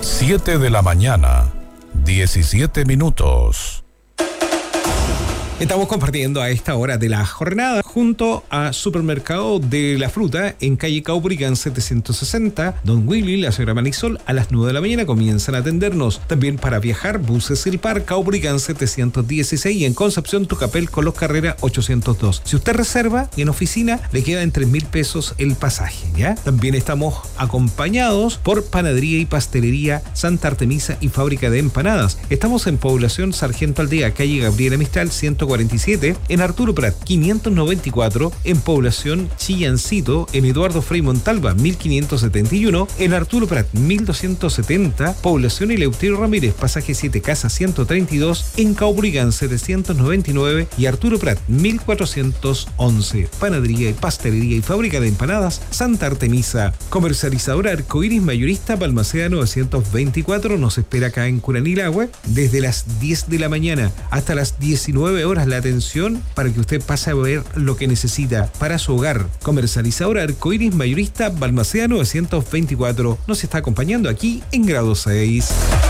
7 de la mañana, 17 minutos. Estamos compartiendo a esta hora de la jornada junto a Supermercado de la Fruta en calle Caupolicán 760. Don Willy, la señora Manisol, a las 9 de la mañana comienzan a atendernos. También para viajar, buses El Par, Caupolicán 716 y en Concepción, Tucapel, Colos Carrera 802. Si usted reserva en oficina, le queda en 3.000 pesos el pasaje, ¿ya? También estamos acompañados por Panadería y Pastelería Santa Artemisa y Fábrica de Empanadas. Estamos en Población Sargento Aldea, calle Gabriela Mistral 147, en Arturo Prat 594, en Población Chillancito, en Eduardo Frei Montalva 1571, en Arturo Prat 1270, Población Eleuterio Ramírez, pasaje 7 Casa 132, en Caupolicán 799 y Arturo Prat 1411. Panadería y Pastelería y Fábrica de Empanadas Santa Artemisa. Comercializadora Arcoiris Mayorista Balmaceda 924 nos espera acá en Curanilahue desde las 10 de la mañana hasta las 19 horas la atención para que usted pase a ver lo que necesita para su hogar. Comercializadora Arcoiris Mayorista Balmaceda 924 nos está acompañando aquí en grado 6.